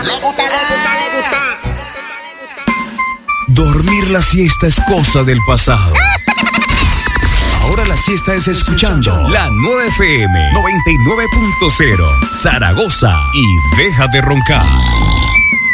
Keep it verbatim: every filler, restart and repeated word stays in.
Me gusta, me gusta, me gusta. Dormir la siesta es cosa del pasado. Ahora la siesta es escuchando la nueve F M noventa y nueve punto cero Zaragoza y deja de roncar.